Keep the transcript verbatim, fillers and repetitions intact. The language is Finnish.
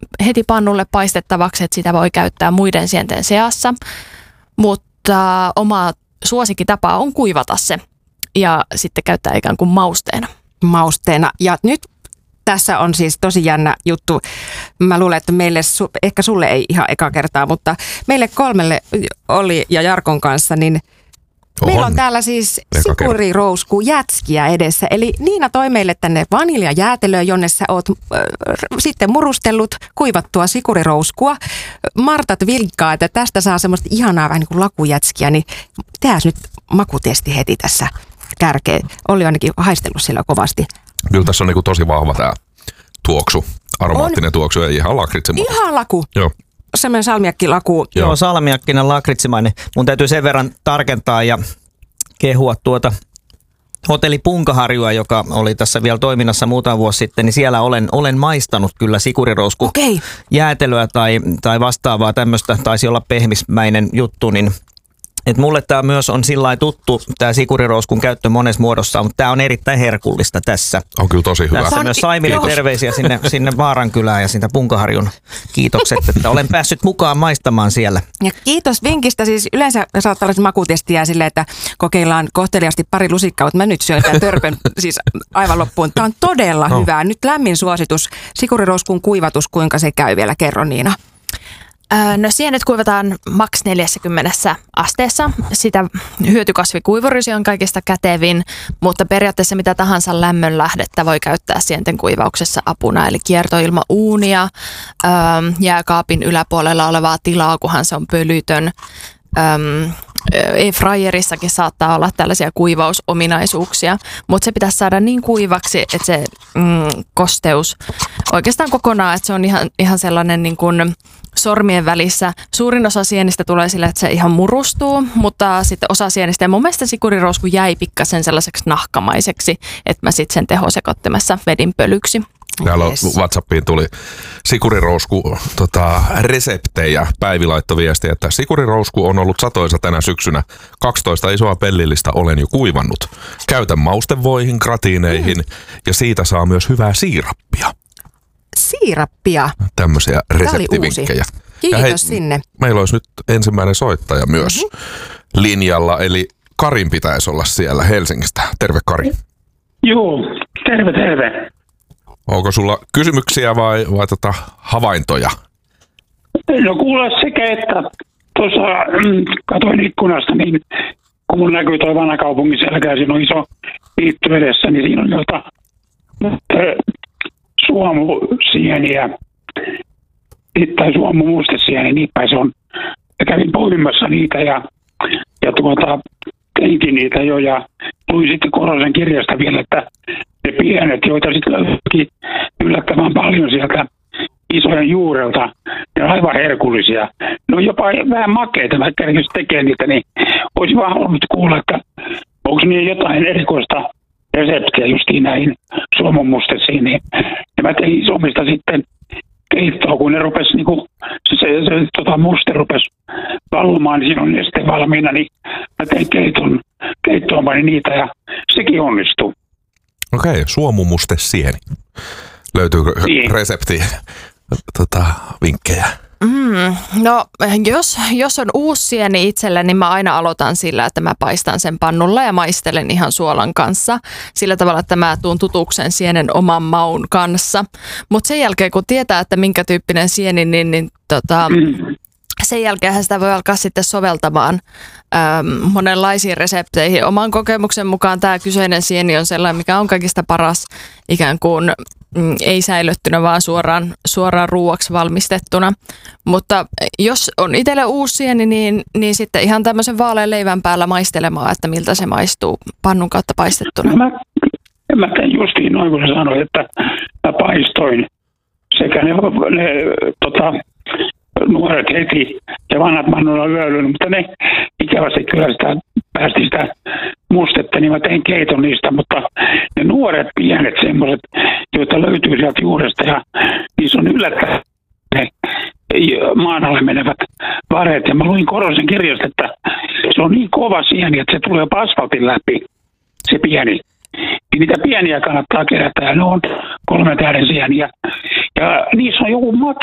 heti pannulle paistettavaksi, että sitä voi käyttää muiden sienten seassa, mutta oma suosikkitapa on kuivata se ja sitten käyttää ikään kuin mausteena. Mausteena. Ja nyt tässä on siis tosi jännä juttu. Mä luulen, että meille, ehkä sulle ei ihan eka kertaa, mutta meille kolmelle Olli ja Jarkon kanssa, niin Oho. meillä on täällä siis sikurirousku jätskiä edessä. Eli Niina toi meille tänne vaniljajäätelöä, jonne sä oot äh, sitten murustellut kuivattua sikurirouskua. Martat vilkkaa, että tästä saa semmoista ihanaa vähän niin kuin lakujätskiä, niin tehdään nyt makutesti heti tässä kärkeen. Olli on ainakin haistellut siellä kovasti. Kyllä tässä on niin kuin tosi vahva tämä tuoksu, aromaattinen on. tuoksu ja ihan lakritsimainen. Ihan laku. Joo. Semmoinen salmiakkilaku. Joo, Joo salmiakkinen lakritsimainen. Mun täytyy sen verran tarkentaa ja kehua tuota hotelli Punkaharjua, joka oli tässä vielä toiminnassa muutama vuosi sitten, niin siellä olen, olen maistanut kyllä sikurirousku okay. jäätelöä tai, tai vastaavaa tämmöistä, taisi olla pehmismäinen juttu, niin et mulle tämä myös on sillä lailla tuttu, tämä sikurirouskun käyttö monessa muodossa, mutta tämä on erittäin herkullista tässä. On kyllä tosi hyvä. Tässä myös Saimille terveisiä sinne, sinne Vaarankylään ja siitä Punkaharjun kiitokset, että olen päässyt mukaan maistamaan siellä. Ja kiitos vinkistä. Siis yleensä saattaa olla makutestiä silleen, että kokeillaan kohteliaasti pari lusikkaa, mutta mä nyt syön tämän törpön siis aivan loppuun. Tämä on todella no. hyvä. Nyt lämmin suositus. Sikurirouskun kuivatus, kuinka se käy vielä? Kerro Niina. No sienet kuivataan maks neljäkymmentä asteessa. Sitä hyötykasvikuivurysi on kaikista kätevin, mutta periaatteessa mitä tahansa lämmönlähdettä voi käyttää sienten kuivauksessa apuna. Eli kiertoilmauunia, jääkaapin yläpuolella olevaa tilaa, kunhan se on pölytön. Airfryerissakin saattaa olla tällaisia kuivausominaisuuksia, mutta se pitäisi saada niin kuivaksi, että se mm, kosteus oikeastaan kokonaan, että se on ihan, ihan sellainen niin kuin sormien välissä. Suurin osa sienistä tulee sille, että se ihan murustuu, mutta sitten osa sienistä, ja mun mielestä sikurirousku jäi pikkasen sellaiseksi nahkamaiseksi, että mä sitten sen tehosekoittimessa vedin pölyksi. Täällä yes. WhatsAppiin tuli sikurirousku tota, reseptejä. Päivi laittoi viestiä, että sikurirousku on ollut satoisa tänä syksynä. kaksitoista isoa pellillistä olen jo kuivannut. Käytän maustevoihin, gratiineihin mm. ja siitä saa myös hyvää siirappia. Siirappia? Tämmöisiä reseptivinkkejä. Kiitos hei, sinne. Meillä olisi nyt ensimmäinen soittaja myös mm-hmm. linjalla, eli Karin pitäisi olla siellä Helsingistä. Terve Kari. Joo, terve terve. Onko sulla kysymyksiä vai, vai tota, havaintoja? No kuule sekä, että tuossa mm, katoin ikkunasta, niin kun mun näkyy toi vanha kaupungin selkä ja siinä on iso liitty edessä, niin siinä on jota suomusieniä tai suomumustesieniä, niin päin se on. Ja kävin poimimassa niitä ja, ja tuota, teinkin niitä jo ja luin sitten Korosen kirjasta vielä, että ne pienet, joita sitten löytyikin yllättävän paljon sieltä isojen juurelta, ne on aivan herkullisia. Ne on jopa vähän makeita, mä kerkesin tekemään niitä, niin olisi vaan halunnut kuulla, että onko niin jotain erikoista reseptiä justiin näihin suomumustesiin. Niin, ja mä tein isomista sitten keittoa, kun ne rupesi, niin kun se, se, se tota muste rupesi valumaan, niin siinä on neste valmiina, niin mä tein keiton, keittoon panin niitä ja sekin onnistui. Okei, suomumuste sieni. Löytyykö niin resepti, tota, vinkkejä? Mm, no jos, jos on uusi sieni itselle, niin mä aina aloitan sillä, että mä paistan sen pannulla ja maistelen ihan suolan kanssa. Sillä tavalla, että mä tuun tutuksen sienen oman maun kanssa. Mutta sen jälkeen, kun tietää, että minkä tyyppinen sieni, niin, niin tota, mm. sen jälkeen sitä voi alkaa sitten soveltamaan äm, monenlaisiin resepteihin. Oman kokemuksen mukaan tämä kyseinen sieni on sellainen, mikä on kaikista paras ikään kuin mm, ei säilöttynä, vaan suoraan, suoraan ruuaksi valmistettuna. Mutta jos on itselle uusi sieni, niin, niin sitten ihan tämmöisen vaalean leivän päällä maistelemaan, että miltä se maistuu pannun kautta paistettuna. Mä, mä tein justiin noin, kun sä sanoit, että mä paistoin sekä ne, ne tota, nuoret heti ja vanhat mannuilla yölyyn, mutta ne ikävästi kyllä sitä, päästi sitä mustetta, niin mä tein keiton niistä, mutta ne nuoret pienet semmoiset, joita löytyy sieltä juuresta ja niissä on yllättävän ne maan alle menevät varet. Ja mä luin Korosen kirjasta, että se on niin kova sieni, että se tulee jopa asfaltin läpi, se pieni. Niin niitä pieniä kannattaa kerätä ja ne on kolmen tähden sieniä. Ja niissä on joku